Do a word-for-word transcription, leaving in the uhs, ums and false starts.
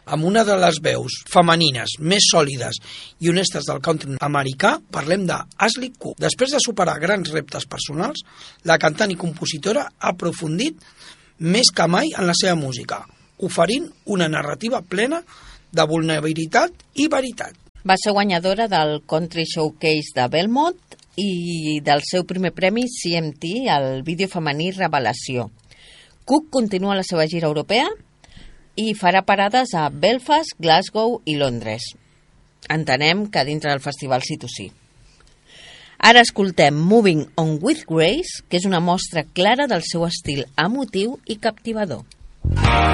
amb una de les veus femenines més sòlides i honestes del country americà, parlem de Ashley Cooke. Després de superar grans reptes personals, la cantant i compositora ha aprofundit més que mai en la seva música, oferint una narrativa plena de vulnerabilitat i veritat. Va ser guanyadora del Country Showcase de Belmont i del seu primer premi C M T al vídeo femení Revelació. Cooke continua la seva gira europea i farà parades a Belfast, Glasgow i Londres. Entenem que dintre del festival sí to sí. Ara escoltem Moving On With Grace, que és una mostra clara del seu estil emotiu i captivador.